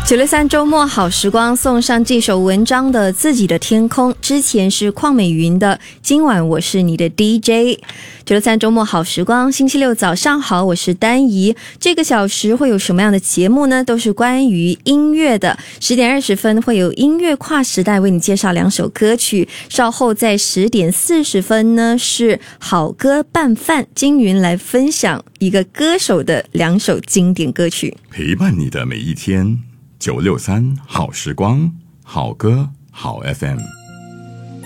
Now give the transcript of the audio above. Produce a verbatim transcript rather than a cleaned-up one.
九六三周末好时光送上这首文章的自己的天空，之前是邝美云的今晚我是你的 D J。 九六三周末好时光，星期六早上好，我是丹怡。这个小时会有什么样的节目呢？都是关于音乐的。十点二十分会有音乐跨时代为你介绍两首歌曲，稍后在十点四十分呢是好歌拌饭，金云来分享一个歌手的两首经典歌曲， 陪伴你的每一天。九六三好时光，好歌好 F M。